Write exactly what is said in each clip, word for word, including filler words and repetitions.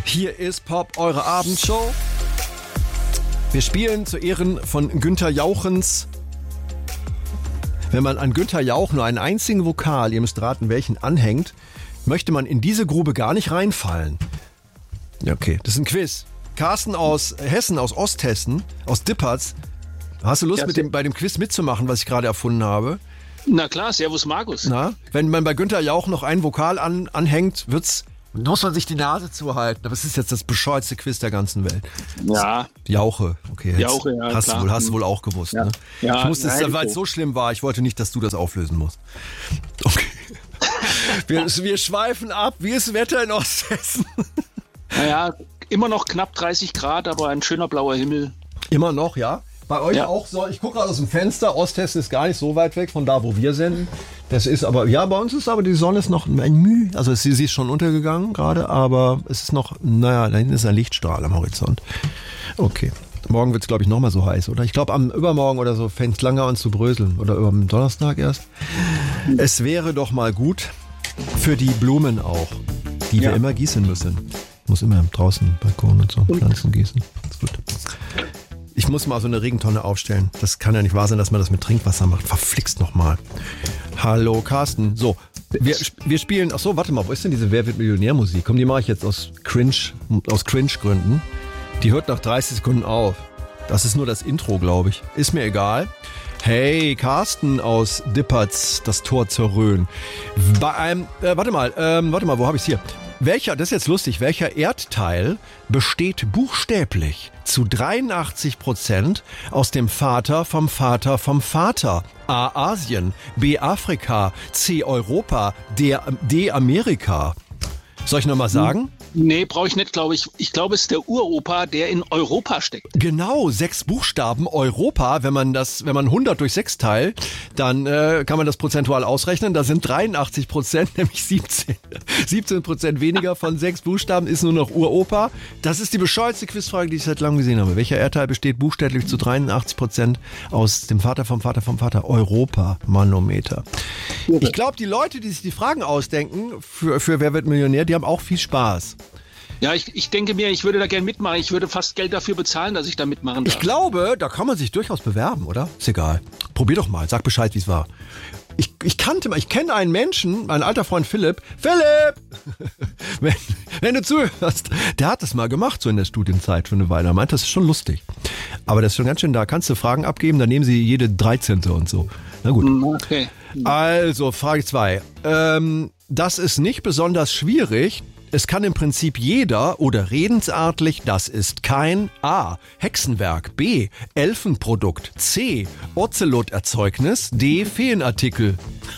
Hier ist Pop, eure Abendshow. Wir spielen zu Ehren von Günther Jauchens. Wenn man an Günther Jauch nur einen einzigen Vokal, ihr müsst raten, welchen, anhängt, möchte man in diese Grube gar nicht reinfallen. Ja, okay, das ist ein Quiz. Carsten aus Hessen, aus Osthessen, aus Dippertz. Hast du Lust, ja, mit dem, bei dem Quiz mitzumachen, was ich gerade erfunden habe? Na klar, Servus Markus. Na, wenn man bei Günther Jauch noch einen Vokal an, anhängt, wird's, muss man sich die Nase zuhalten. Aber es ist jetzt das bescheuertste Quiz der ganzen Welt. Ja. Jauche, okay. Jauche, ja, hast klar. Du wohl, hast du wohl auch gewusst, ja. ne? Ja, ich musste nein, es, weil es so schlimm war, ich wollte nicht, dass du das auflösen musst. Okay. wir, wir schweifen ab. Wie ist das Wetter in Osthessen? Naja, immer noch knapp dreißig Grad, aber ein schöner blauer Himmel. Immer noch, ja? Bei euch ja. auch so. Ich gucke gerade aus dem Fenster. Osthessen ist gar nicht so weit weg von da, wo wir senden. Das ist aber, ja, bei uns ist aber die Sonne ist noch ein Müh. Also sie, sie ist schon untergegangen gerade, aber es ist noch, naja, da hinten ist ein Lichtstrahl am Horizont. Okay. Morgen wird es, glaube ich, nochmal so heiß, oder? Ich glaube, am Übermorgen oder so fängt es lange an zu bröseln. Oder über am Donnerstag erst. Es wäre doch mal gut für die Blumen auch, die ja. wir immer gießen müssen. Ich muss immer draußen Balkon und so Pflanzen gießen. Ist gut. Ich muss mal so eine Regentonne aufstellen. Das kann ja nicht wahr sein, dass man das mit Trinkwasser macht. Verflixt nochmal. Hallo Carsten. So, wir, wir spielen... Ach so, warte mal. Wo ist denn diese Wer wird Millionär-Musik? Komm, die mache ich jetzt aus Cringe, aus Cringe-Gründen. Die hört nach dreißig Sekunden auf. Das ist nur das Intro, glaube ich. Ist mir egal. Hey, Carsten aus Dippertz, das Tor zur Rhön. Bei einem... Äh, warte mal, ähm, warte mal, wo habe ich es hier? Welcher, das ist jetzt lustig, welcher Erdteil besteht buchstäblich zu dreiundachtzig Prozent aus dem Vater vom Vater vom Vater? A. Asien, B. Afrika, C. Europa, D. D. Amerika. Soll ich nochmal sagen? Nee, brauche ich nicht, glaube ich. Ich glaube, es ist der Uropa, der in Europa steckt. Genau, sechs Buchstaben Europa. Wenn man das, wenn man hundert durch sechs teilt, dann äh, kann man das prozentual ausrechnen. Da sind dreiundachtzig Prozent, nämlich siebzehn, siebzehn Prozent weniger von sechs Buchstaben ist nur noch Uropa. Das ist die bescheuerste Quizfrage, die ich seit langem gesehen habe. Welcher Erdteil besteht buchstäblich zu dreiundachtzig Prozent aus dem Vater vom Vater vom Vater? Europa, Manometer. Ich glaube, die Leute, die sich die Fragen ausdenken für, für Wer wird Millionär, die haben auch viel Spaß. Ja, ich, ich denke mir, ich würde da gerne mitmachen. Ich würde fast Geld dafür bezahlen, dass ich da mitmachen darf. Ich glaube, da kann man sich durchaus bewerben, oder? Ist egal. Probier doch mal, sag Bescheid, wie es war. Ich, ich kannte mal, ich kenne einen Menschen, mein alter Freund Philipp. Philipp! wenn, wenn du zuhörst, der hat das mal gemacht, so in der Studienzeit für eine Weile. Er meint, das ist schon lustig. Aber das ist schon ganz schön, da kannst du Fragen abgeben, dann nehmen sie jede dreizehnte und so. Na gut. Okay. Also, Frage zwei. Ähm, das ist nicht besonders schwierig. Es kann im Prinzip jeder oder redensartlich, das ist kein A. Hexenwerk, B. Elfenprodukt, C. Ozeloterzeugnis, D. Feenartikel.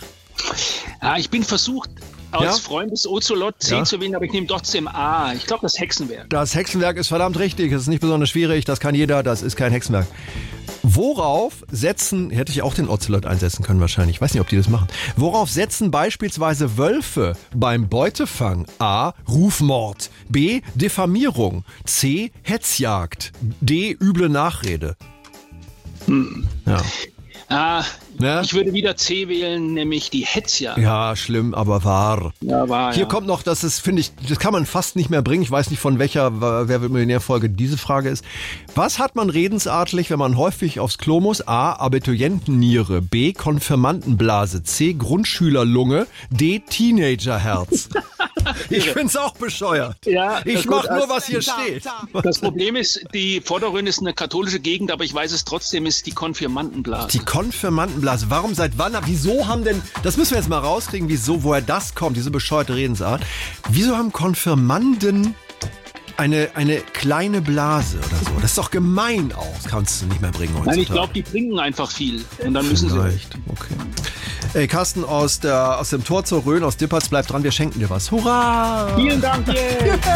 Ja, ich bin versucht, aus ja? Freund des Ozelot C ja? zu wählen, aber ich nehme trotzdem A. Ich glaube, das Hexenwerk. Das Hexenwerk ist verdammt richtig. Das ist nicht besonders schwierig. Das kann jeder. Das ist kein Hexenwerk. Worauf setzen, hätte ich auch den Ozelot einsetzen können wahrscheinlich, ich weiß nicht, ob die das machen. Worauf setzen beispielsweise Wölfe beim Beutefang? A. Rufmord, B. Diffamierung, C. Hetzjagd, D. Üble Nachrede. Hm. Ja. Ah, ja? Ich würde wieder C wählen, nämlich die Hetzjagd. Ja, schlimm, aber wahr. Ja, wahr, Hier ja. kommt noch, das ist, finde ich, das kann man fast nicht mehr bringen. Ich weiß nicht, von welcher Wer wird Millionär-Folge diese Frage ist. Was hat man redensartlich, wenn man häufig aufs Klo muss? A. Abiturientenniere, B. Konfirmandenblase, C. Grundschülerlunge, D. Teenagerherz. Ich find's auch bescheuert. Ja, ich gut, mach nur, was hier steht. Das Problem ist, die Vorderrhön ist eine katholische Gegend, aber ich weiß es trotzdem, ist die Konfirmandenblase. Die Konfirmandenblase. Warum, seit wann, wieso haben denn, das müssen wir jetzt mal rauskriegen, wieso, woher das kommt, diese bescheuerte Redensart. Wieso haben Konfirmanden eine, eine kleine Blase oder so? Das ist doch gemein auch. Das kannst du nicht mehr bringen heutzutage. Nein, ich glaube, die trinken einfach viel. Und dann müssen Vielleicht. sie... Okay. Ey, Carsten aus, der, aus dem Tor zur Rhön, aus Dippertz, bleib dran, wir schenken dir was. Hurra! Vielen Dank dir!